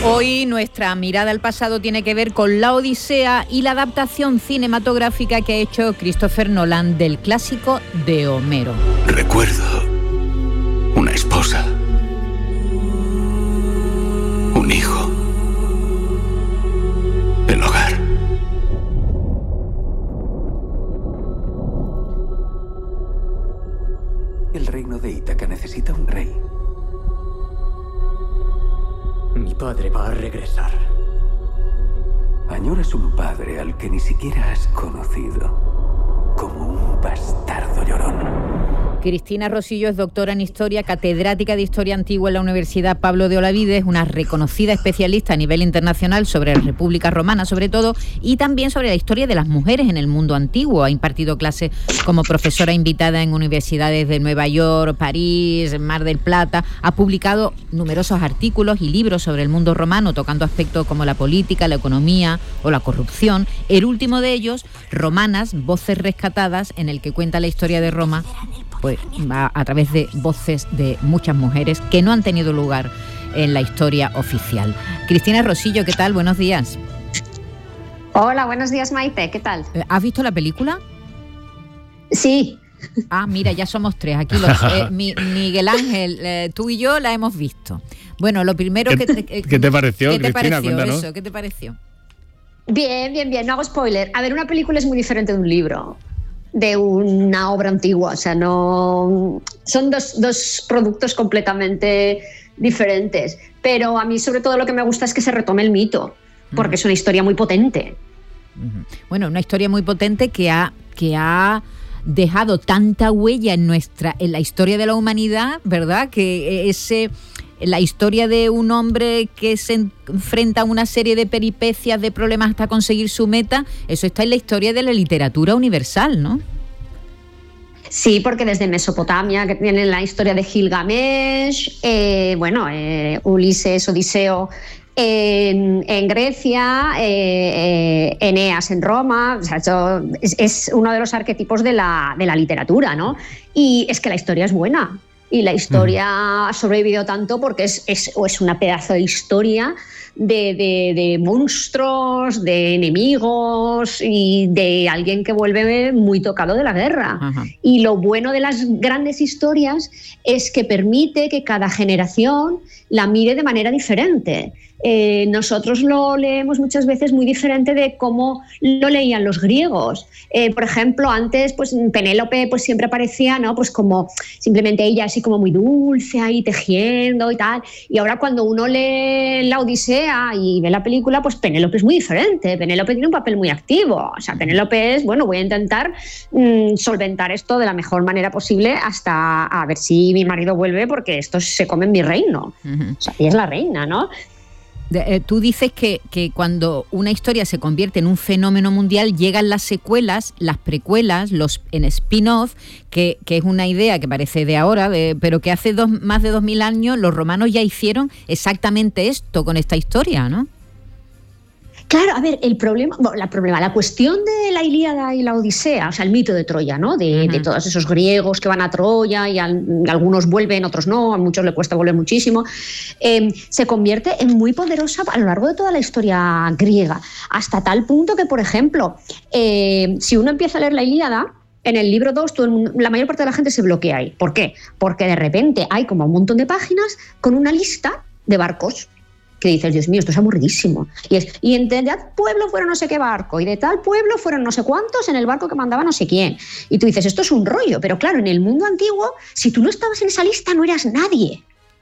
Hoy nuestra mirada al pasado tiene que ver con La Odisea y la adaptación cinematográfica que ha hecho Christopher Nolan del clásico de Homero. Recuerdo una esposa, un hijo, el hogar. El reino de Ítaca necesita un rey. Mi padre va a regresar. Añoras un padre al que ni siquiera has conocido, como un bastardo llorón. Cristina Rosillo es doctora en Historia, catedrática de Historia Antigua en la Universidad Pablo de Olavide, es una reconocida especialista a nivel internacional sobre la República Romana, sobre todo, y también sobre la historia de las mujeres en el mundo antiguo. Ha impartido clases como profesora invitada en universidades de Nueva York, París, Mar del Plata. Ha publicado numerosos artículos y libros sobre el mundo romano, tocando aspectos como la política, la economía o la corrupción. El último de ellos, Romanas, voces rescatadas, en el que cuenta la historia de Roma, pues va a través de voces de muchas mujeres que no han tenido lugar en la historia oficial. Cristina Rosillo, ¿qué tal? Buenos días. Hola, buenos días, Maite, ¿qué tal? ¿Has visto la película? Sí. Ah, mira, ya somos tres. Aquí Miguel Ángel, tú y yo la hemos visto. Bueno, lo primero ¿Qué te pareció, Cristina? Cuéntanos. ¿Qué te pareció? Bien, no hago spoiler. A ver, una película es muy diferente de un libro, de una obra antigua, o sea, no son dos productos completamente diferentes, pero a mí sobre todo lo que me gusta es que se retome el mito, porque es una historia muy potente. Bueno, una historia muy potente que ha dejado tanta huella en la historia de la humanidad, ¿verdad? Que la historia de un hombre que se enfrenta a una serie de peripecias, de problemas hasta conseguir su meta, eso está en la historia de la literatura universal, ¿no? Sí, porque desde Mesopotamia, que tienen la historia de Gilgamesh, Ulises, Odiseo en Grecia, Eneas en Roma, o sea, es uno de los arquetipos de la literatura, ¿no? Y es que la historia es buena. Y la historia ha sobrevivido tanto porque es una pedazo de historia de monstruos, de enemigos y de alguien que vuelve muy tocado de la guerra. Ajá. Y lo bueno de las grandes historias es que permite que cada generación la mire de manera diferente. Nosotros lo leemos muchas veces muy diferente de cómo lo leían los griegos. Por ejemplo, antes pues Penélope pues siempre aparecía, ¿no? Pues como simplemente ella así como muy dulce ahí tejiendo y tal. Y ahora cuando uno lee la Odisea y ve la película, pues Penélope es muy diferente. Penélope tiene un papel muy activo. O sea, Penélope es, bueno, voy a intentar solventar esto de la mejor manera posible hasta a ver si mi marido vuelve porque esto se come en mi reino. O sea, ella es la reina, ¿no? Tú dices que cuando una historia se convierte en un fenómeno mundial llegan las secuelas, las precuelas, los en spin-off, que es una idea que parece de ahora, pero que hace más de 2000 años los romanos ya hicieron exactamente esto con esta historia, ¿no? Claro, a ver, la cuestión de la Ilíada y la Odisea, o sea, el mito de Troya, ¿no? De todos esos griegos que van a Troya y algunos vuelven, otros no, a muchos les cuesta volver muchísimo, se convierte en muy poderosa a lo largo de toda la historia griega, hasta tal punto que, por ejemplo, si uno empieza a leer la Ilíada, en el libro 2 la mayor parte de la gente se bloquea ahí. ¿Por qué? Porque de repente hay como un montón de páginas con una lista de barcos que dices, Dios mío, esto es aburridísimo. Y en tal pueblo fueron no sé qué barco, y de tal pueblo fueron no sé cuántos en el barco que mandaba no sé quién. Y tú dices, esto es un rollo. Pero claro, en el mundo antiguo, si tú no estabas en esa lista, no eras nadie.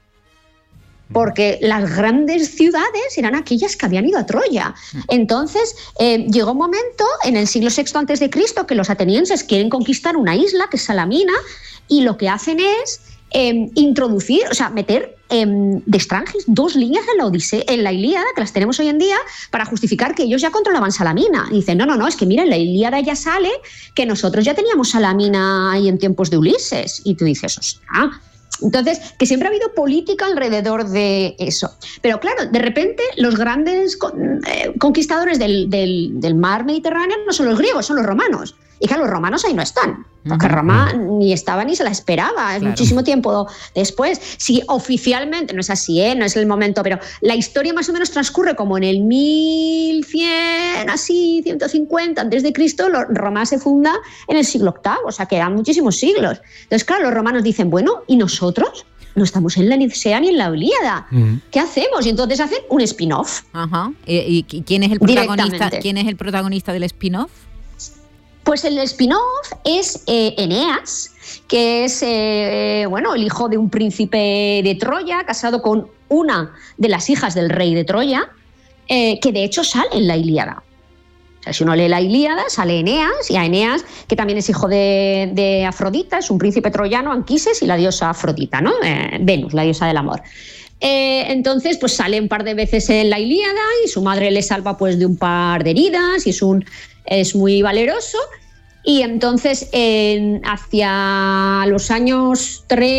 Porque las grandes ciudades eran aquellas que habían ido a Troya. Entonces, llegó un momento, en el siglo VI a.C., que los atenienses quieren conquistar una isla, que es Salamina, y lo que hacen es introducir, o sea, meter de extranjis 2 líneas en la Odisea, en la Ilíada, que las tenemos hoy en día, para justificar que ellos ya controlaban Salamina. Y dicen, no, es que mira, en la Ilíada ya sale que nosotros ya teníamos Salamina ahí en tiempos de Ulises. Y tú dices, ostras. Entonces, que siempre ha habido política alrededor de eso. Pero claro, de repente los grandes conquistadores del mar Mediterráneo no son los griegos, son los romanos. Y claro, los romanos ahí no están, porque Roma ni estaba ni se la esperaba, es muchísimo tiempo después. Sí, oficialmente, no es así, no es el momento, pero la historia más o menos transcurre como en el 1100, así, 150 antes de Cristo. Roma se funda en el siglo VIII, o sea, quedan muchísimos siglos. Entonces, claro, los romanos dicen, bueno, ¿y nosotros? No estamos en la Odisea ni en la Ilíada. ¿Qué hacemos? Y entonces hacen un spin-off. Ajá. ¿Y quién es el protagonista? ¿Quién es el protagonista del spin-off? Pues el spin-off es Eneas, que es el hijo de un príncipe de Troya, casado con una de las hijas del rey de Troya, que de hecho sale en la Ilíada. O sea, si uno lee la Ilíada, sale Eneas, y a Eneas, que también es hijo de Afrodita, es un príncipe troyano, Anquises, y la diosa Afrodita, ¿no? Venus, la diosa del amor. Entonces, pues sale un par de veces en la Ilíada y su madre le salva pues de un par de heridas y es muy valeroso. Y entonces, hacia los años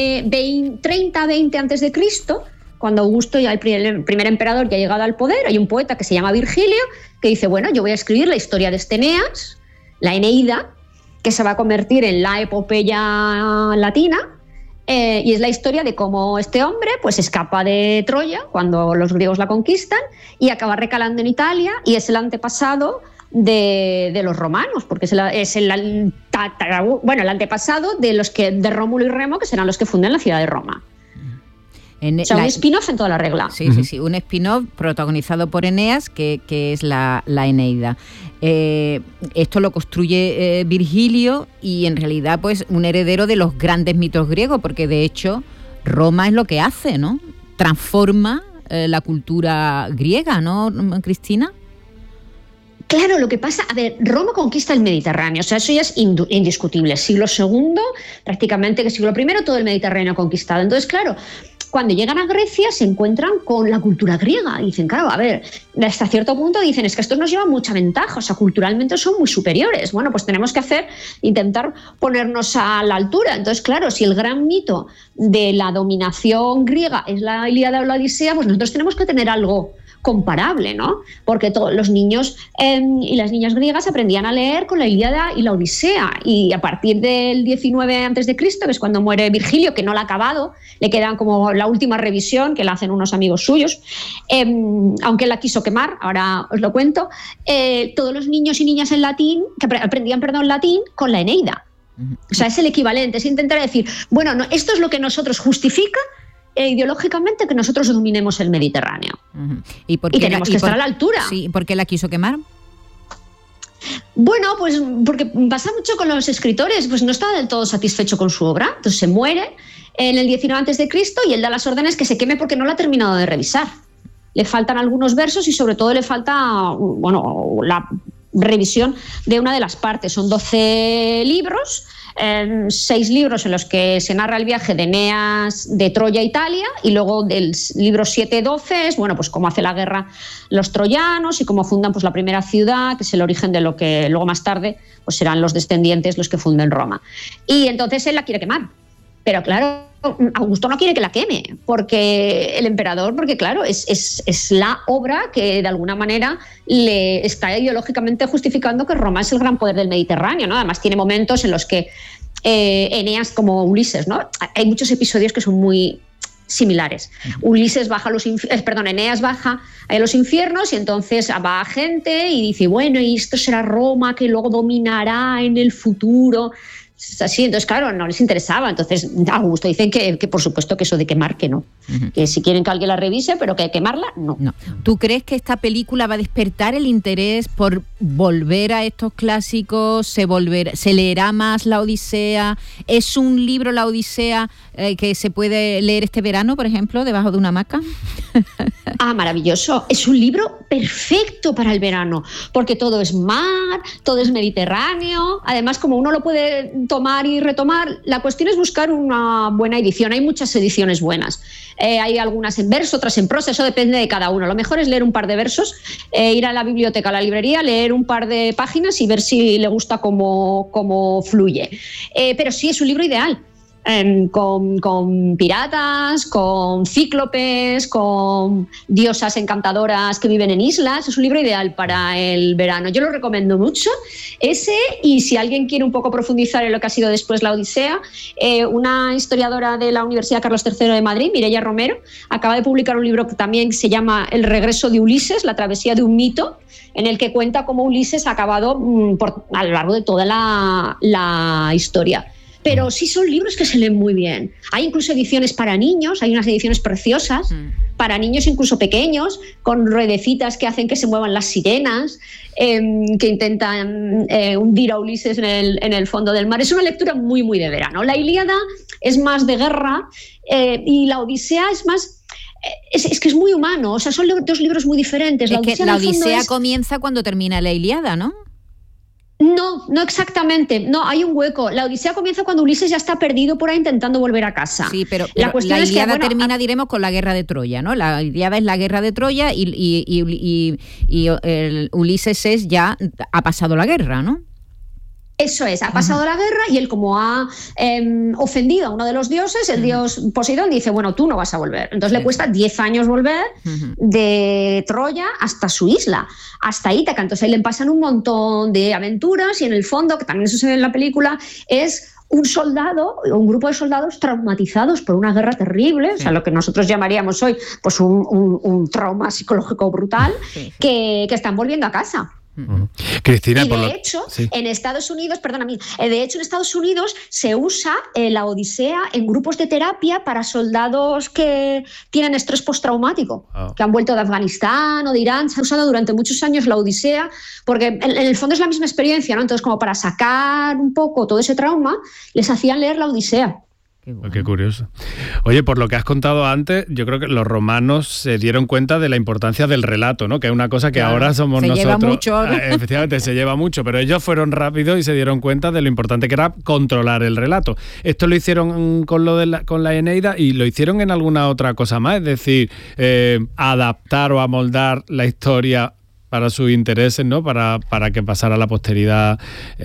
30-20 antes de Cristo, cuando Augusto, ya el primer emperador que ha llegado al poder, hay un poeta que se llama Virgilio, que dice, bueno, yo voy a escribir la historia de este Eneas, la Eneida, que se va a convertir en la epopeya latina, y es la historia de cómo este hombre pues escapa de Troya cuando los griegos la conquistan y acaba recalando en Italia, y es el antepasado de los romanos, porque es el antepasado de Rómulo y Remo, que serán los que funden la ciudad de Roma. Un spin-off en toda la regla. Sí, sí, un spin-off protagonizado por Eneas, que es la Eneida. Esto lo construye Virgilio, y en realidad pues un heredero de los grandes mitos griegos, porque de hecho Roma es lo que hace, ¿no? Transforma la cultura griega, ¿no, Cristina? Claro, lo que pasa, Roma conquista el Mediterráneo, o sea, eso ya es indiscutible. Siglo II, prácticamente que siglo I, todo el Mediterráneo conquistado. Entonces, claro, cuando llegan a Grecia se encuentran con la cultura griega y dicen, claro, hasta cierto punto dicen, es que esto nos lleva mucha ventaja, o sea, culturalmente son muy superiores. Bueno, pues tenemos que intentar ponernos a la altura. Entonces, claro, si el gran mito de la dominación griega es la Ilíada o la Odisea, pues nosotros tenemos que tener algo comparable, ¿no? Porque todos los niños y las niñas griegas aprendían a leer con la Ilíada y la Odisea, y a partir del 19 a.C., que es cuando muere Virgilio, que no la ha acabado, le quedan como la última revisión que la hacen unos amigos suyos, aunque él la quiso quemar, ahora os lo cuento, todos los niños y niñas aprendían latín con la Eneida. O sea, es el equivalente, es intentar decir, bueno, no, esto es lo que nosotros justifica ideológicamente que nosotros dominemos el Mediterráneo. Y tenemos que estar a la altura. Sí, ¿por qué la quiso quemar? Bueno, pues porque pasa mucho con los escritores, pues no estaba del todo satisfecho con su obra, entonces se muere en el 19 a.C. y él da las órdenes que se queme porque no la ha terminado de revisar. Le faltan algunos versos y sobre todo le falta, la revisión de una de las partes. Son 12 libros, 6 libros en los que se narra el viaje de Eneas de Troya a Italia, y luego del libro 7-12 es pues cómo hace la guerra los troyanos y cómo fundan pues la primera ciudad, que es el origen de lo que luego más tarde pues serán los descendientes los que funden Roma. Y entonces él la quiere quemar, pero claro, Augusto no quiere que la queme, porque el emperador, porque claro, es la obra que de alguna manera le está ideológicamente justificando que Roma es el gran poder del Mediterráneo, ¿no? Además tiene momentos en los que Eneas, como Ulises, ¿no? Hay muchos episodios que son muy similares. Eneas baja a los infiernos y entonces va gente y dice, bueno, y esto será Roma que luego dominará en el futuro. Así, entonces claro, no les interesaba. Entonces Augusto dice que por supuesto que eso de quemar, que no, que si quieren que alguien la revise, pero que quemarla, no. ¿Tú crees que esta película va a despertar el interés por volver a estos clásicos? ¿Se leerá más la Odisea? ¿Es un libro, la Odisea, que se puede leer este verano, por ejemplo, debajo de una hamaca? Maravilloso. Es un libro perfecto para el verano, porque todo es mar, todo es Mediterráneo. Además, como uno lo puede tomar y retomar, la cuestión es buscar una buena edición. Hay muchas ediciones buenas. Hay algunas en verso, otras en prosa, eso depende de cada uno. Lo mejor es leer un par de versos, ir a la biblioteca, a la librería, leer un par de páginas y ver si le gusta cómo fluye. Pero sí, es un libro ideal. con piratas, con cíclopes, con diosas encantadoras que viven en islas. Es un libro ideal para el verano. Yo lo recomiendo mucho. Ese, y si alguien quiere un poco profundizar en lo que ha sido después la Odisea, una historiadora de la Universidad Carlos III de Madrid, Mireia Romero, acaba de publicar un libro que también se llama El regreso de Ulises, la travesía de un mito, en el que cuenta cómo Ulises ha acabado a lo largo de toda la historia. Pero sí son libros que se leen muy bien. Hay incluso ediciones para niños, hay unas ediciones preciosas, para niños incluso pequeños, con ruedecitas que hacen que se muevan las sirenas, que intentan hundir a Ulises en el fondo del mar. Es una lectura muy, muy de verano. La Ilíada es más de guerra y la Odisea es más... Es que es muy humano, o sea, son dos libros muy diferentes. La Odisea comienza cuando termina la Ilíada, ¿no? No exactamente. No, hay un hueco. La Odisea comienza cuando Ulises ya está perdido por ahí intentando volver a casa. Sí, pero la Ilíada termina, diremos, con la guerra de Troya, ¿no? La Ilíada es la guerra de Troya y el Ulises ya ha pasado la guerra, ¿no? Eso es, ha pasado la guerra y él, como ha ofendido a uno de los dioses, el dios Poseidón dice, bueno, tú no vas a volver. Entonces le cuesta 10 años volver de Troya hasta su isla, hasta Ítaca. Entonces ahí le pasan un montón de aventuras y en el fondo, que también eso se ve en la película, es un grupo de soldados traumatizados por una guerra terrible, o sea, lo que nosotros llamaríamos hoy pues un trauma psicológico brutal, que están volviendo a casa. Cristina, y de hecho, en Estados Unidos, en Estados Unidos se usa la Odisea en grupos de terapia para soldados que tienen estrés postraumático, que han vuelto de Afganistán o de Irán. Se ha usado durante muchos años la Odisea, porque en el fondo es la misma experiencia, ¿no? Entonces, como para sacar un poco todo ese trauma, les hacían leer la Odisea. Qué curioso. Oye, por lo que has contado antes, yo creo que los romanos se dieron cuenta de la importancia del relato, ¿no? Que es una cosa que ahora somos nosotros. Se lleva mucho. Efectivamente, se lleva mucho, pero ellos fueron rápidos y se dieron cuenta de lo importante que era controlar el relato. Esto lo hicieron con la Eneida y lo hicieron en alguna otra cosa más, es decir, adaptar o amoldar la historia para sus intereses, ¿no? Para que pasara a la posteridad,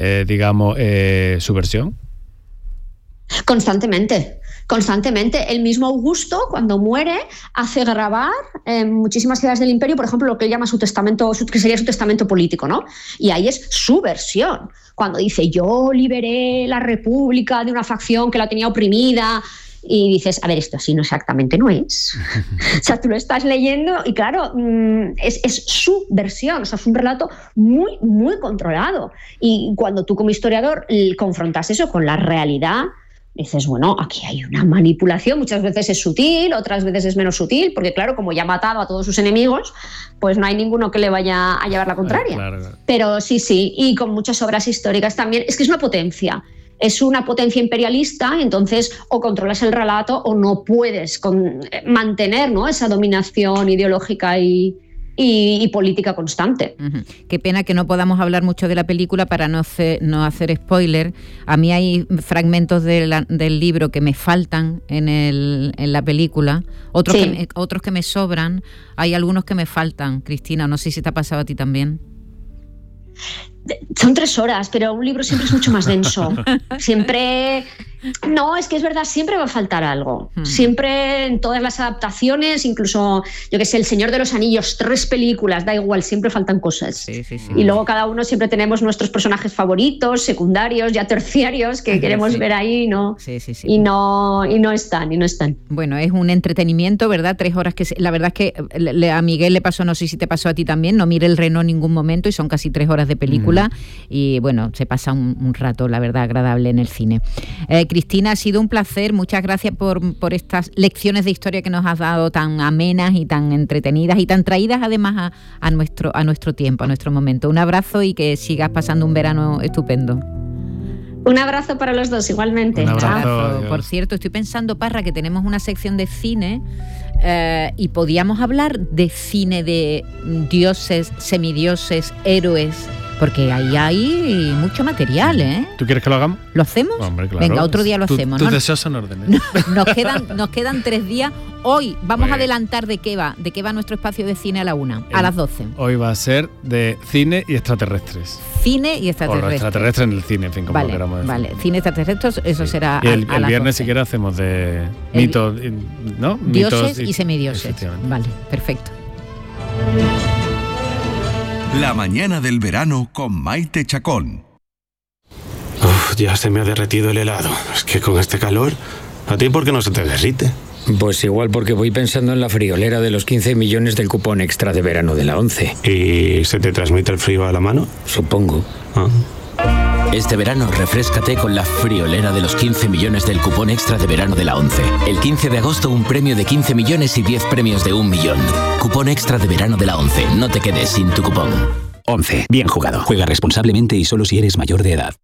su versión. Constantemente. El mismo Augusto, cuando muere, hace grabar en muchísimas ciudades del imperio, por ejemplo, lo que él llama su testamento, que sería su testamento político, ¿no? Y ahí es su versión. Cuando dice, yo liberé la república de una facción que la tenía oprimida, y dices, a ver, esto así no exactamente no es. O sea, tú lo estás leyendo y claro, es su versión, o sea, es un relato muy, muy controlado. Y cuando tú como historiador confrontas eso con la realidad, dices, bueno, aquí hay una manipulación, muchas veces es sutil, otras veces es menos sutil, porque claro, como ya ha matado a todos sus enemigos, pues no hay ninguno que le vaya a llevar la contraria. Claro. Pero sí, y con muchas obras históricas también, es que es una potencia imperialista, entonces o controlas el relato o no puedes mantener, ¿no?, esa dominación ideológica y política constante. Qué pena que no podamos hablar mucho de la película para no hacer spoiler. A mí hay fragmentos del libro que me faltan en la película, otros que me sobran, hay algunos que me faltan. Cristina, no sé si te ha pasado a ti también. Son 3 horas, pero un libro siempre es mucho más denso. Siempre... No, es que es verdad, siempre va a faltar algo. Siempre en todas las adaptaciones, incluso, yo que sé, El Señor de los Anillos, 3 películas, da igual, siempre faltan cosas. Sí. Y luego cada uno siempre tenemos nuestros personajes favoritos, secundarios, ya terciarios, que queremos ver ahí, ¿no? Sí. Y no están. Bueno, es un entretenimiento, ¿verdad? 3 horas que... La verdad es que a Miguel le pasó, no sé si te pasó a ti también, no mire el reloj en ningún momento y son casi 3 horas de película y bueno, se pasa un rato, la verdad, agradable en el cine. Cristina, ha sido un placer, muchas gracias por estas lecciones de historia que nos has dado, tan amenas y tan entretenidas y tan traídas además a nuestro tiempo, a nuestro momento. Un abrazo y que sigas pasando un verano estupendo. Un abrazo para los dos, igualmente. Un abrazo. Por cierto, estoy pensando, Parra, que tenemos una sección de cine y podíamos hablar de cine de dioses, semidioses, héroes, porque ahí hay mucho material, ¿eh? ¿Tú quieres que lo hagamos? ¿Lo hacemos? Hombre, claro. Venga, otro día lo hacemos. Tus deseos son órdenes. Nos quedan 3 días Hoy vamos a adelantar de qué va nuestro espacio de cine a la 1, a las 12. Hoy va a ser de cine y extraterrestres. Cine y extraterrestres. O extraterrestres en el cine, en fin, como lo queramos decir. Vale, cine extraterrestres, eso será y el a las viernes 12. Si quieres hacemos de mitos, ¿no? Dioses y semidioses. Vale, perfecto. La mañana del verano con Maite Chacón. Ya se me ha derretido el helado. Es que con este calor, ¿a ti por qué no se te derrite? Pues igual porque voy pensando en la friolera de los 15 millones del cupón extra de verano de la ONCE. ¿Y se te transmite el frío a la mano? Supongo. Este verano refréscate con la friolera de los 15 millones del cupón extra de verano de la ONCE. El 15 de agosto un premio de 15 millones y 10 premios de 1 millón. Cupón extra de verano de la ONCE. No te quedes sin tu cupón. ONCE. Bien jugado. Juega responsablemente y solo si eres mayor de edad.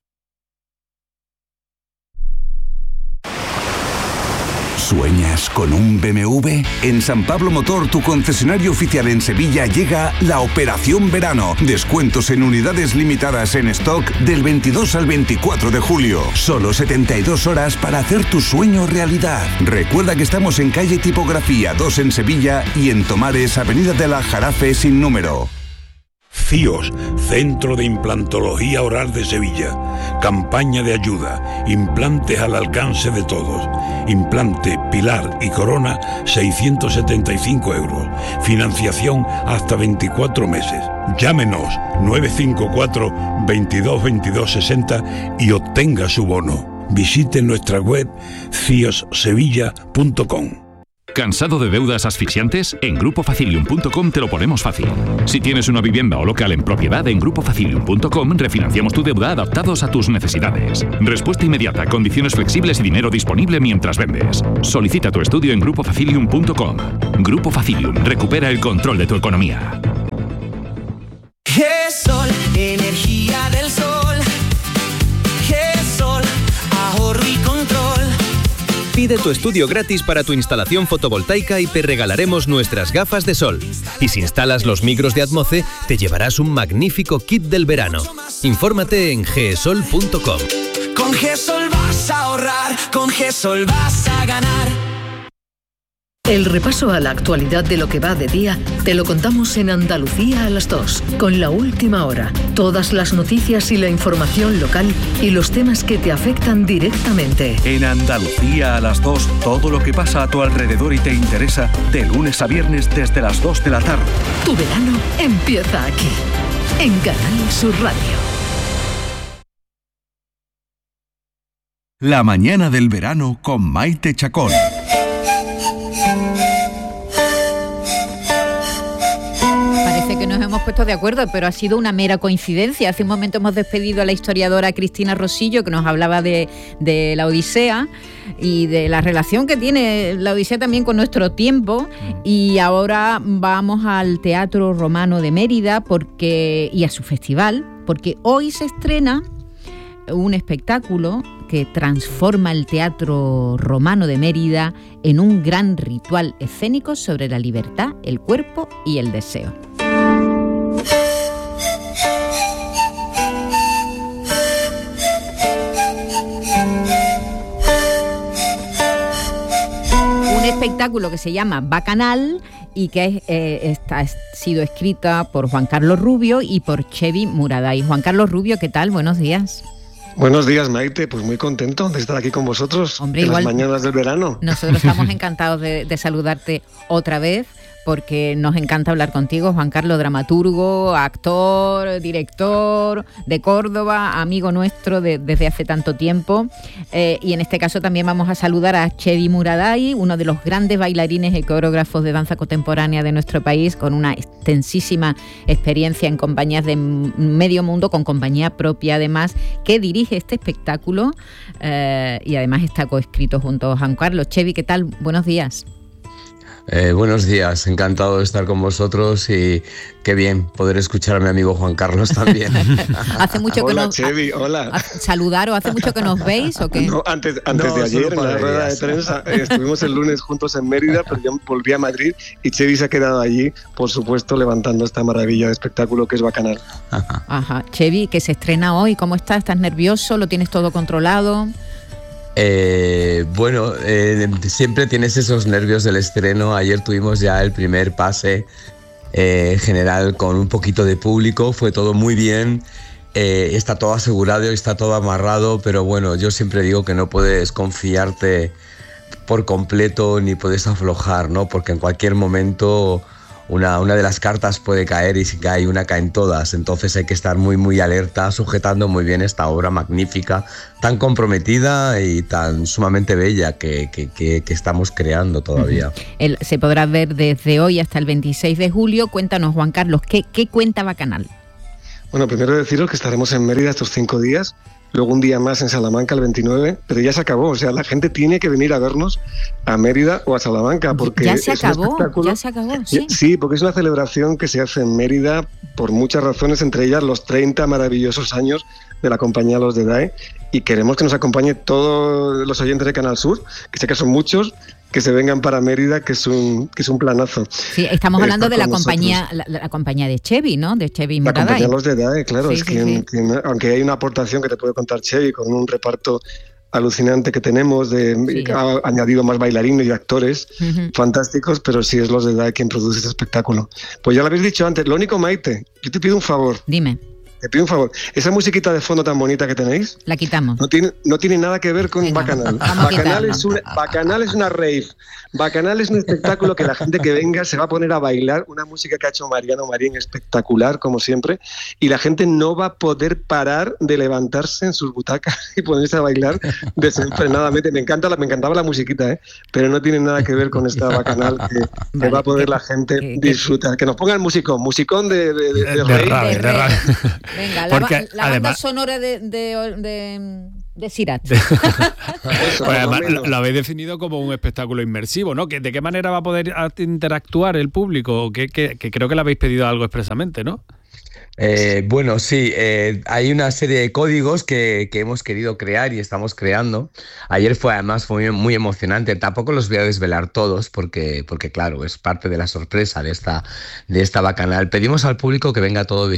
¿Sueñas con un BMW? En San Pablo Motor, tu concesionario oficial en Sevilla, llega la Operación Verano. Descuentos en unidades limitadas en stock del 22 al 24 de julio. Solo 72 horas para hacer tu sueño realidad. Recuerda que estamos en calle Tipografía 2 en Sevilla y en Tomares, avenida de la Jarafe sin número. CIOS, Centro de Implantología Oral de Sevilla. Campaña de ayuda. Implantes al alcance de todos. Implante, pilar y corona, 675 euros. Financiación hasta 24 meses. Llámenos 954 22 22 60 y obtenga su bono. Visite nuestra web ciossevilla.com. ¿Cansado de deudas asfixiantes? En grupofacilium.com te lo ponemos fácil. Si tienes una vivienda o local en propiedad, en grupofacilium.com refinanciamos tu deuda adaptados a tus necesidades. Respuesta inmediata, condiciones flexibles y dinero disponible mientras vendes. Solicita tu estudio en grupofacilium.com. Grupo Facilium, recupera el control de tu economía. GESOL, energía del sol. GESOL, ahorro y control. Pide tu estudio gratis para tu instalación fotovoltaica y te regalaremos nuestras gafas de sol. Y si instalas los micros de Atmoce, te llevarás un magnífico kit del verano. Infórmate en gesol.com. Con GESOL vas a ahorrar, con GESOL vas a ganar. El repaso a la actualidad de lo que va de día te lo contamos en Andalucía a las 2, con La Última Hora. Todas las noticias y la información local y los temas que te afectan directamente. En Andalucía a las 2, todo lo que pasa a tu alrededor y te interesa, de lunes a viernes desde las 2 de la tarde. Tu verano empieza aquí, en Canal Sur Radio. La mañana del verano con Maite Chacón. Parece que nos hemos puesto de acuerdo, pero ha sido una mera coincidencia. Hace un momento hemos despedido a la historiadora Cristina Rosillo, que nos hablaba de la Odisea y de la relación que tiene la Odisea también con nuestro tiempo. Y ahora vamos al Teatro Romano de Mérida y a su festival, porque hoy se estrena un espectáculo que transforma el Teatro Romano de Mérida en un gran ritual escénico sobre la libertad, el cuerpo y el deseo. Un espectáculo que se llama Bacanal y que ha sido escrita por Juan Carlos Rubio y por Chevy Muraday. Juan Carlos Rubio, ¿qué tal? Buenos días. Buenos días, Maite. Pues muy contento de estar aquí con vosotros. Hombre, en igual, las mañanas del verano. Nosotros estamos encantados de saludarte otra vez, porque nos encanta hablar contigo, Juan Carlos, dramaturgo, actor, director de Córdoba, amigo nuestro desde hace tanto tiempo. Y en este caso también vamos a saludar a Chevy Muraday, uno de los grandes bailarines y coreógrafos de danza contemporánea de nuestro país, con una extensísima experiencia en compañías de medio mundo, con compañía propia además, que dirige este espectáculo y además está coescrito junto a Juan Carlos. Chevy, ¿qué tal? Buenos días. Buenos días, encantado de estar con vosotros y qué bien poder escuchar a mi amigo Juan Carlos también. Hace mucho que hola, Chevy, hola. ¿Saludaros? ¿Hace mucho que nos veis o qué? No, antes de ayer en la rueda de prensa estuvimos el lunes juntos en Mérida, pero yo volví a Madrid y Chevy se ha quedado allí, por supuesto, levantando esta maravilla de espectáculo que es Bacanal. Ajá. Chevy, que se estrena hoy, ¿cómo estás? ¿Estás nervioso? ¿Lo tienes todo controlado? Bueno, siempre tienes esos nervios del estreno. Ayer tuvimos ya el primer pase general con un poquito de público, fue todo muy bien. Está todo asegurado, está todo amarrado, pero bueno, yo siempre digo que no puedes confiarte por completo ni puedes aflojar, ¿no? Porque en cualquier momento una de las cartas puede caer y si cae una caen todas, entonces hay que estar muy muy alerta, sujetando muy bien esta obra magnífica, tan comprometida y tan sumamente bella que estamos creando todavía. Se podrá ver desde hoy hasta el 26 de julio. Cuéntanos, Juan Carlos, ¿qué cuenta Bacanal? Bueno, primero deciros que estaremos en Mérida estos 5 días, luego un día más en Salamanca el 29, pero ya se acabó, o sea, la gente tiene que venir a vernos a Mérida o a Salamanca, porque ya se acabó, sí. Sí, porque es una celebración que se hace en Mérida por muchas razones, entre ellas los 30 maravillosos años de la compañía Los de DAE, y queremos que nos acompañe todos los oyentes de Canal Sur, que sé que son muchos, que se vengan para Mérida, que es un planazo. Sí, estamos hablando de la compañía, la compañía de Chevy, ¿no? De Chevy Muraday. La compañía Los de DAE, claro, sí, es quien, aunque hay una aportación que te puede contar Chevy con un reparto alucinante que tenemos, ha añadido más bailarines y actores fantásticos, pero sí es Los de DAE quien produce ese espectáculo. Pues ya lo habéis dicho antes, lo único, Maite, yo te pido un favor. Dime. Te pido un favor, esa musiquita de fondo tan bonita que tenéis, la quitamos. No tiene nada que ver con Venga, Bacanal. Bacanal es una rave. Bacanal es un espectáculo que la gente que venga se va a poner a bailar, una música que ha hecho Mariano Marín espectacular, como siempre, y la gente no va a poder parar de levantarse en sus butacas y ponerse a bailar desenfrenadamente. Me encantaba la musiquita, pero no tiene nada que ver con esta Bacanal que va a poder la gente disfrutar. Que nos pongan musicón de rave. Venga, la banda sonora de Sirat. Pues además lo habéis definido como un espectáculo inmersivo, ¿no? ¿De qué manera va a poder interactuar el público? Que creo que le habéis pedido algo expresamente, ¿no? Bueno, sí, hay una serie de códigos que hemos querido crear y estamos creando. Ayer fue muy emocionante. Tampoco los voy a desvelar todos porque claro, es parte de la sorpresa de esta Bacanal. Pedimos al público que venga todo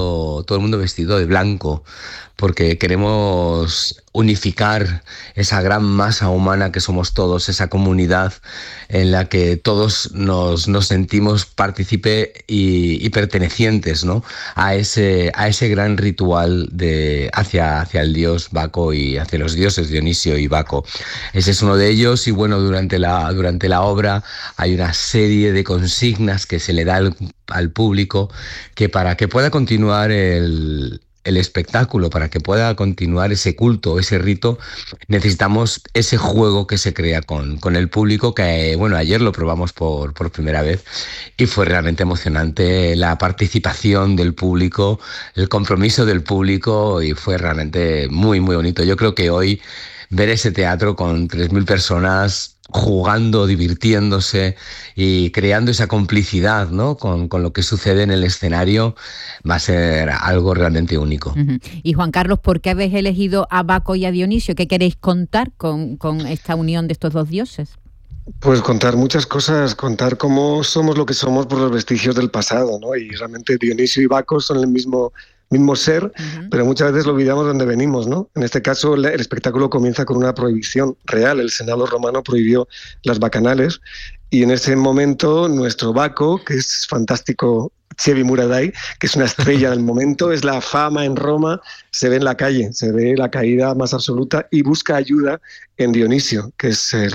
el mundo vestido de blanco, porque queremos unificar esa gran masa humana que somos todos, esa comunidad en la que todos nos sentimos partícipe y pertenecientes, ¿no? a ese gran ritual hacia el dios Baco y hacia los dioses Dionisio y Baco. Ese es uno de ellos, y bueno, durante la obra hay una serie de consignas que se le da al público, que para que pueda continuar el espectáculo, para que pueda continuar ese culto, ese rito, necesitamos ese juego que se crea con el público, que bueno, ayer lo probamos por primera vez y fue realmente emocionante la participación del público, el compromiso del público, y fue realmente muy muy bonito. Yo creo que hoy ver ese teatro con 3.000 personas jugando, divirtiéndose y creando esa complicidad, ¿no? con lo que sucede en el escenario, va a ser algo realmente único. Y Juan Carlos, ¿por qué habéis elegido a Baco y a Dionisio? ¿Qué queréis contar con esta unión de estos dos dioses? Pues contar muchas cosas, contar cómo somos lo que somos por los vestigios del pasado, ¿no? Y realmente Dionisio y Baco son el mismo ser, pero muchas veces lo olvidamos de dónde venimos, ¿no? En este caso, el espectáculo comienza con una prohibición real. El Senado romano prohibió las bacanales, y en ese momento nuestro Baco, que es fantástico, Chevy Muraday, que es una estrella del momento, es la fama en Roma, se ve en la calle, se ve la caída más absoluta, y busca ayuda en Dionisio, que es el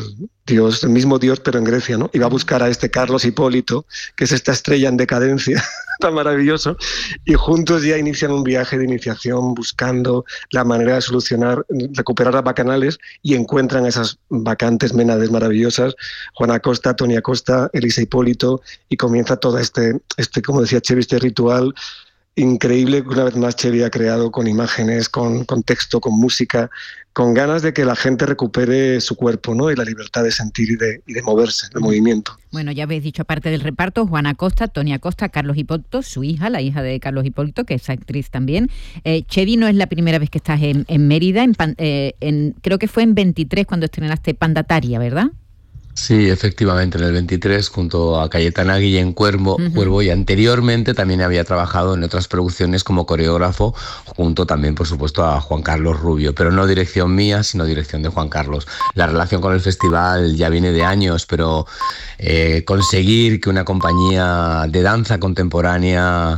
mismo dios, pero en Grecia, ¿no? Y va a buscar a este Carlos Hipólito, que es esta estrella en decadencia, tan maravilloso, y juntos ya inician un viaje de iniciación buscando la manera de recuperar las bacanales, y encuentran esas vacantes Ménades maravillosas, Juan Acosta, Tony Acosta, Elisa Hipólito, y comienza todo este, como decía Chevy, este ritual increíble que una vez más Chevy ha creado, con imágenes, con texto, con música, con ganas de que la gente recupere su cuerpo, ¿no? Y la libertad de sentir y de moverse, de movimiento. Bueno, ya habéis dicho, aparte del reparto, Juan Acosta, Tony Acosta, Carlos Hipólito, su hija, la hija de Carlos Hipólito, que es actriz también. Chevy, no es la primera vez que estás en Mérida, creo que fue en 23 cuando estrenaste Pandataria, ¿verdad? Sí, efectivamente, en el 23 junto a Cayetana Guillén Cuervo, y anteriormente también había trabajado en otras producciones como coreógrafo, junto también, por supuesto, a Juan Carlos Rubio, pero no dirección mía, sino dirección de Juan Carlos. La relación con el festival ya viene de años, pero conseguir que una compañía de danza contemporánea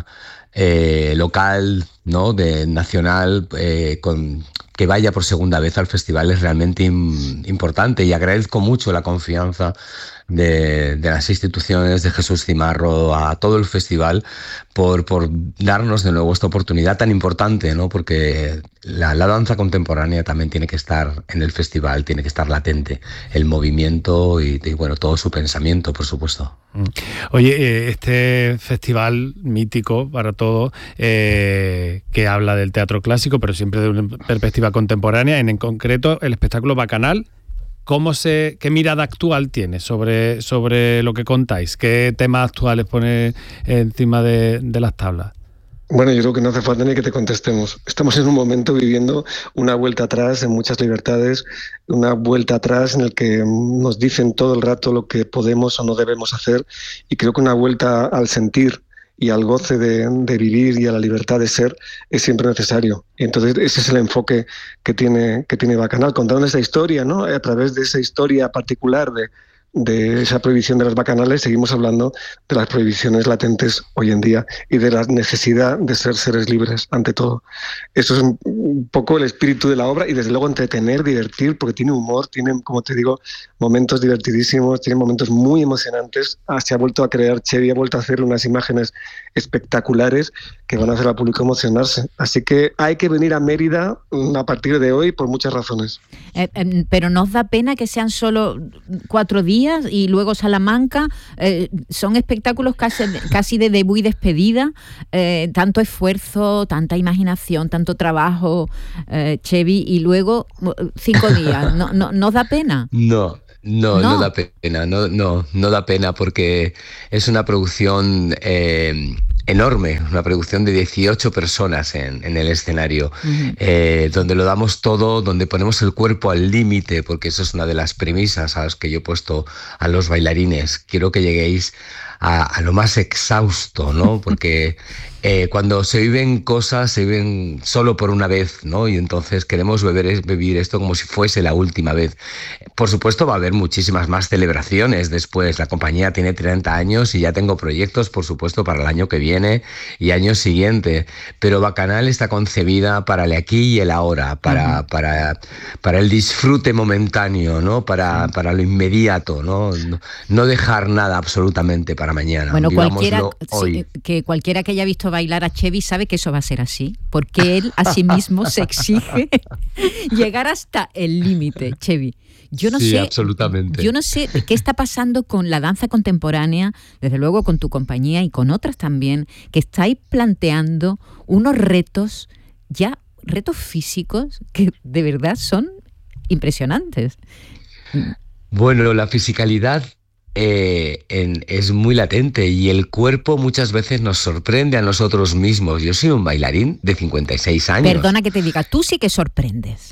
local, ¿no?, de nacional, que vaya por segunda vez al festival es realmente importante, y agradezco mucho la confianza de las instituciones, de Jesús Cimarro, a todo el festival por darnos de nuevo esta oportunidad tan importante, ¿no? Porque la danza contemporánea también tiene que estar en el festival, tiene que estar latente, el movimiento y bueno, todo su pensamiento, por supuesto. Oye, este festival mítico para todos, que habla del teatro clásico, pero siempre de una perspectiva contemporánea, en concreto el espectáculo Bacanal, ¿qué mirada actual tiene sobre lo que contáis? ¿Qué temas actuales pone encima de las tablas? Bueno, yo creo que no hace falta ni que te contestemos. Estamos en un momento viviendo una vuelta atrás en muchas libertades, una vuelta atrás en el que nos dicen todo el rato lo que podemos o no debemos hacer, y creo que una vuelta al sentir y al goce de vivir y a la libertad de ser es siempre necesario. Y entonces ese es el enfoque que tiene Bacanal, contando esa historia, ¿no? A través de esa historia particular de esa prohibición de las bacanales, seguimos hablando de las prohibiciones latentes hoy en día y de la necesidad de ser seres libres ante todo. Eso es un poco el espíritu de la obra, y desde luego entretener, divertir, porque tiene humor, tiene, como te digo, momentos divertidísimos, tiene momentos muy emocionantes. Se ha vuelto a crear, Chevy ha vuelto a hacer unas imágenes espectaculares que van a hacer al público emocionarse. Así que hay que venir a Mérida a partir de hoy por muchas razones. Pero ¿nos da pena que sean solo 4 días y luego Salamanca? Son espectáculos casi de debut y despedida, tanto esfuerzo, tanta imaginación, tanto trabajo, Chevy, y luego 5 días. ¿No da pena? No da pena, no da pena, porque es una producción enorme, una producción de 18 personas en el escenario, donde lo damos todo, donde ponemos el cuerpo al límite, porque eso es una de las premisas a las que yo he puesto a los bailarines. Quiero que lleguéis a lo más exhausto, ¿no? Porque cuando se viven cosas, se viven solo por una vez, ¿no? Y entonces queremos vivir esto como si fuese la última vez. Por supuesto, va a haber muchísimas más celebraciones después. La compañía tiene 30 años y ya tengo proyectos, por supuesto, para el año que viene y año siguiente. Pero Bacanal está concebida para el aquí y el ahora, para el disfrute momentáneo, ¿no? Para lo inmediato, ¿no? No dejar nada absolutamente para mañana. Bueno, cualquiera que haya visto bailar a Chevy sabe que eso va a ser así, porque él a sí mismo se exige llegar hasta el límite, Chevy. Yo no sé, absolutamente. Yo no sé qué está pasando con la danza contemporánea, desde luego con tu compañía y con otras también, que estáis planteando unos retos físicos que de verdad son impresionantes. Bueno, la fisicalidad es muy latente, y el cuerpo muchas veces nos sorprende a nosotros mismos. Yo soy un bailarín de 56 años. Perdona que te diga, tú sí que sorprendes.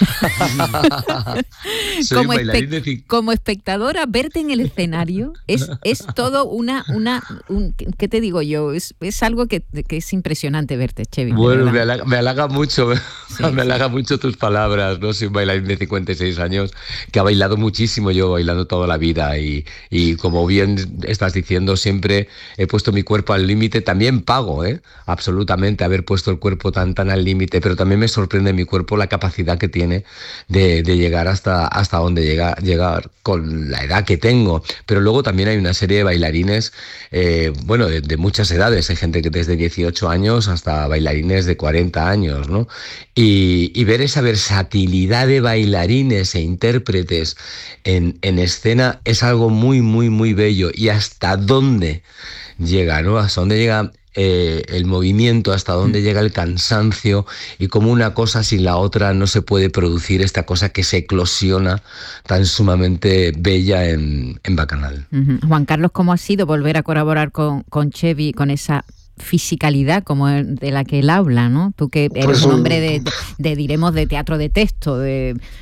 Como espectadora, verte en el escenario es todo ¿qué te digo yo? Es algo que es impresionante verte, Chevy. Bueno, me halaga mucho, me halaga mucho tus palabras, ¿no? Soy un bailarín de 56 años que ha bailado muchísimo, yo bailando toda la vida, y como bien estás diciendo, siempre he puesto mi cuerpo al límite. También pago, absolutamente, haber puesto el cuerpo tan al límite, pero también me sorprende mi cuerpo la capacidad que tiene de llegar hasta donde llegar con la edad que tengo. Pero luego también hay una serie de bailarines, de muchas edades. Hay gente que desde 18 años hasta bailarines de 40 años, ¿no? Y ver esa versatilidad de bailarines e intérpretes en escena es algo muy, muy, muy bello. Y hasta dónde llega, ¿no? Hasta dónde llega el movimiento, hasta dónde llega el cansancio, y como una cosa sin la otra no se puede producir esta cosa que se eclosiona tan sumamente bella en Bacanal. Juan Carlos, ¿cómo ha sido volver a colaborar con Chevy, con esa fisicalidad como de la que él habla, ¿no? Tú que eres un hombre de diremos, de teatro de texto,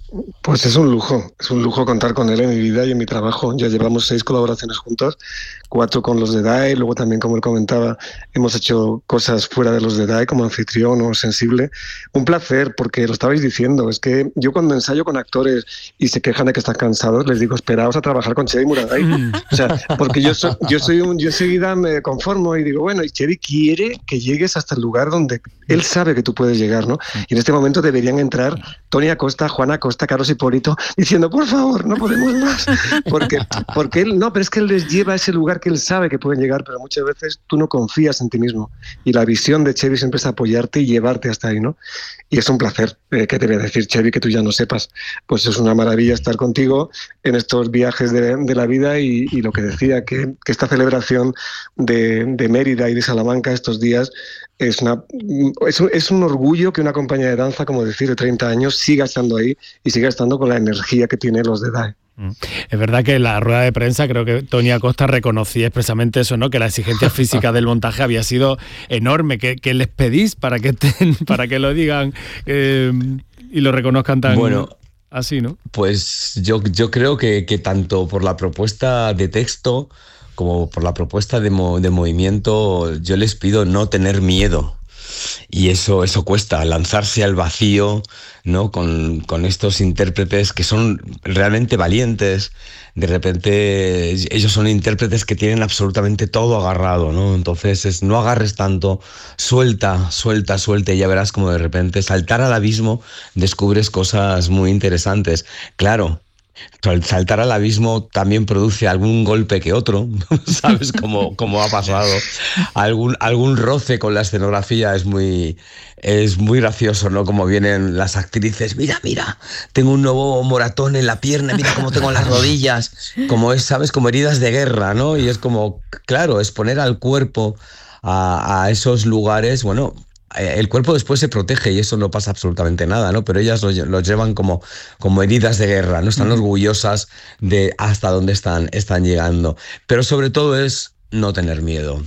Pues es un lujo contar con él en mi vida y en mi trabajo. Ya llevamos 6 colaboraciones juntos, 4 con los de DAE, luego también, como él comentaba, hemos hecho cosas fuera de los de DAE como anfitrión o sensible. Un placer, porque lo estabais diciendo, es que yo cuando ensayo con actores y se quejan de que están cansados, les digo, esperaos a trabajar con Chevy Muraday. O sea, porque yo enseguida me conformo y digo, bueno, y Chevy quiere que llegues hasta el lugar donde él sabe que tú puedes llegar, ¿no? Y en este momento deberían entrar Tony Acosta, Juan Acosta, Carlos Hipólito, diciendo, por favor, no podemos más. Porque él, no, pero es que él les lleva a ese lugar que él sabe que pueden llegar, pero muchas veces tú no confías en ti mismo. Y la visión de Chevy siempre es apoyarte y llevarte hasta ahí, ¿no? Y es un placer. ¿Qué te voy a decir, Chevy, que tú ya no sepas? Pues es una maravilla estar contigo en estos viajes de la vida y lo que decía, que esta celebración de Mérida y de Salamanca estos días es un orgullo que una compañía de danza, como decir, de 30 años siga estando ahí y siga estando con la energía que tienen los de DAE. Es verdad que en la rueda de prensa creo que Tony Acosta reconocía expresamente eso, ¿no? Que la exigencia física del montaje había sido enorme. ¿Qué les pedís para que lo digan y lo reconozcan tan así, ¿no? Pues yo creo que tanto por la propuesta de texto como por la propuesta de movimiento, yo les pido no tener miedo. Y eso cuesta, lanzarse al vacío, ¿no? Con estos intérpretes que son realmente valientes. De repente ellos son intérpretes que tienen absolutamente todo agarrado, ¿no? Entonces no agarres tanto, suelta, y ya verás como de repente saltar al abismo descubres cosas muy interesantes. Claro, saltar al abismo también produce algún golpe que otro, ¿sabes? Como ha pasado. Algún roce con la escenografía es muy gracioso, ¿no? Como vienen las actrices, mira, tengo un nuevo moratón en la pierna, mira cómo tengo las rodillas, como es, ¿sabes? Como heridas de guerra, ¿no? Y es como, claro, exponer al cuerpo a esos lugares, bueno, el cuerpo después se protege y eso no pasa absolutamente nada, ¿no? Pero ellas lo llevan como heridas de guerra, ¿no? Están orgullosas de hasta dónde están llegando. Pero sobre todo es no tener miedo.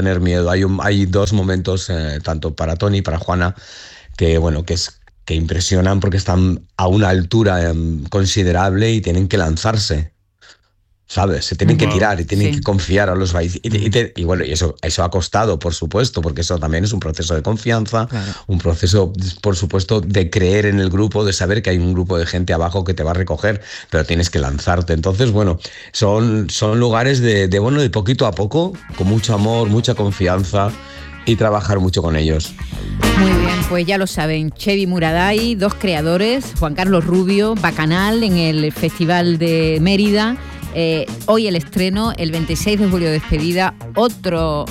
Hay 2 momentos, tanto para Tony y para Juana, que impresionan porque están a una altura considerable y tienen que lanzarse. ¿Sabes? Se tienen que tirar y tienen que confiar a los bailes. Y bueno, y eso ha costado, por supuesto, porque eso también es un proceso de confianza, un proceso, por supuesto, de creer en el grupo, de saber que hay un grupo de gente abajo que te va a recoger, pero tienes que lanzarte. Entonces, bueno, son lugares de poquito a poco, con mucho amor, mucha confianza y trabajar mucho con ellos. Muy bien, pues ya lo saben, Chevy Muraday, 2 creadores, Juan Carlos Rubio, Bacanal en el Festival de Mérida. Hoy el estreno, el 26 de julio despedida, otro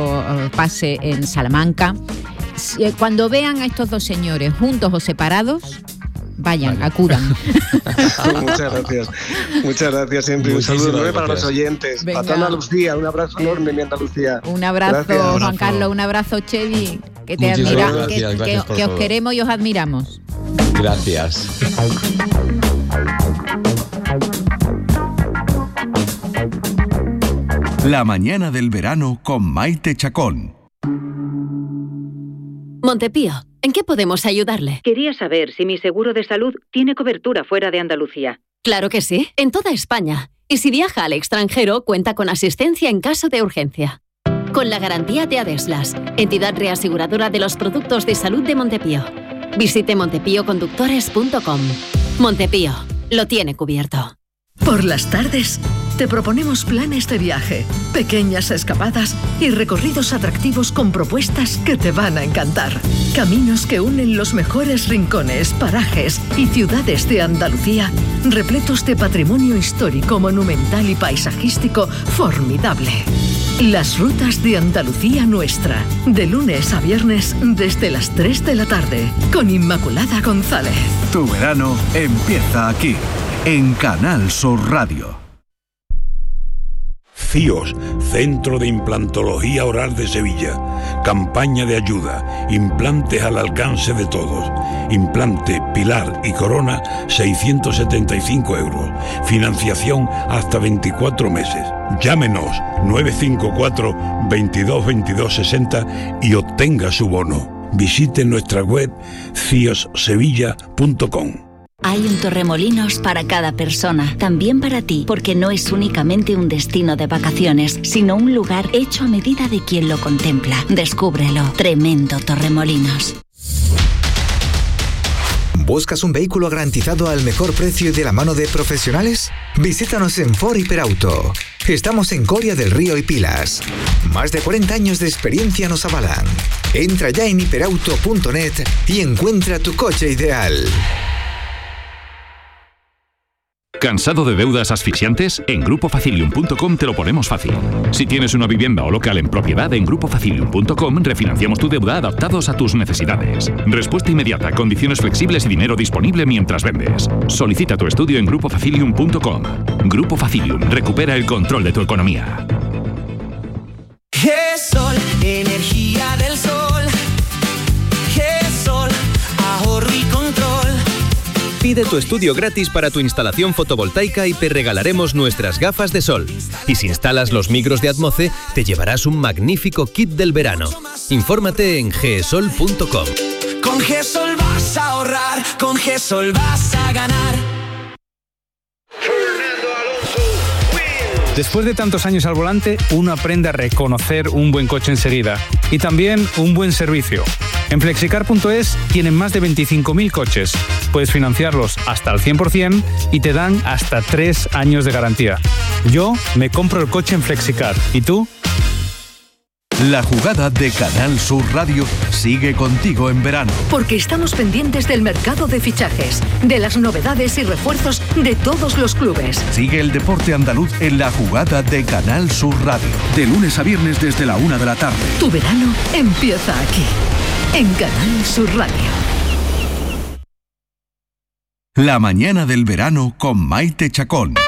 pase en Salamanca. Cuando vean a estos 2 señores juntos o separados, vayan, acudan. Muchas gracias siempre. Un saludo enorme para los oyentes. Para toda Andalucía, un abrazo enorme, mi Andalucía. Un abrazo, gracias. Juan Carlos, un abrazo, Chevy, que te admiramos, que os queremos y os admiramos. Gracias. La mañana del verano con Maite Chacón. Montepío, ¿en qué podemos ayudarle? Quería saber si mi seguro de salud tiene cobertura fuera de Andalucía. Claro que sí, en toda España. Y si viaja al extranjero, cuenta con asistencia en caso de urgencia. Con la garantía de Adeslas, entidad reaseguradora de los productos de salud de Montepío. Visite montepíoconductores.com. Montepío, lo tiene cubierto. Por las tardes, te proponemos planes de viaje, pequeñas escapadas y recorridos atractivos con propuestas que te van a encantar. Caminos que unen los mejores rincones, parajes y ciudades de Andalucía, repletos de patrimonio histórico, monumental y paisajístico formidable. Las rutas de Andalucía Nuestra, de lunes a viernes desde las 3 de la tarde, con Inmaculada González. Tu verano empieza aquí, en Canal Sur Radio. CIOS, Centro de Implantología Oral de Sevilla. Campaña de ayuda. Implantes al alcance de todos. Implante, pilar y corona, 675 euros. Financiación hasta 24 meses. Llámenos 954 22 22 60 y obtenga su bono. Visite nuestra web ciossevilla.com. Hay un Torremolinos para cada persona, también para ti, porque no es únicamente un destino de vacaciones, sino un lugar hecho a medida de quien lo contempla. Descúbrelo. Tremendo Torremolinos. ¿Buscas un vehículo garantizado al mejor precio y de la mano de profesionales? Visítanos en Ford Hiperauto. Estamos en Coria del Río y Pilas. Más de 40 años de experiencia nos avalan. Entra ya en hiperauto.net y encuentra tu coche ideal. ¿Cansado de deudas asfixiantes? En grupofacilium.com te lo ponemos fácil. Si tienes una vivienda o local en propiedad, en grupofacilium.com refinanciamos tu deuda adaptados a tus necesidades. Respuesta inmediata, condiciones flexibles y dinero disponible mientras vendes. Solicita tu estudio en grupofacilium.com. Grupo Facilium, recupera el control de tu economía. GESOL, energía del sol. GESOL, ahorro y control. Pide tu estudio gratis para tu instalación fotovoltaica y te regalaremos nuestras gafas de sol. Y si instalas los micros de Atmoce, te llevarás un magnífico kit del verano. Infórmate en gesol.com. Con GESOL vas a ahorrar, con GESOL vas a ganar. Después de tantos años al volante, uno aprende a reconocer un buen coche enseguida y también un buen servicio. En Flexicar.es tienen más de 25.000 coches. Puedes financiarlos hasta al 100% y te dan hasta 3 años de garantía. Yo me compro el coche en Flexicar. ¿Y tú? La jugada de Canal Sur Radio sigue contigo en verano. Porque estamos pendientes del mercado de fichajes, de las novedades y refuerzos de todos los clubes. Sigue el deporte andaluz en la jugada de Canal Sur Radio. De lunes a viernes desde la 1 de la tarde. Tu verano empieza aquí, en Canal Sur Radio. La mañana del verano con Maite Chacón.